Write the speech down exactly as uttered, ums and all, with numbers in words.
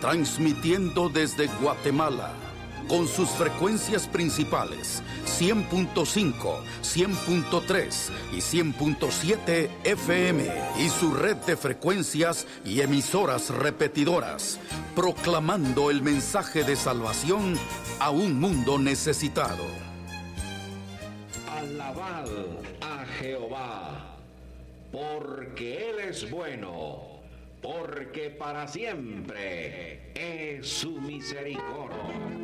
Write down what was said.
transmitiendo desde Guatemala, con sus frecuencias principales, cien punto cinco, cien punto tres y cien punto siete F M, y su red de frecuencias y emisoras repetidoras, proclamando el mensaje de salvación a un mundo necesitado. Alabad a Jehová, porque Él es bueno, porque para siempre es su misericordia.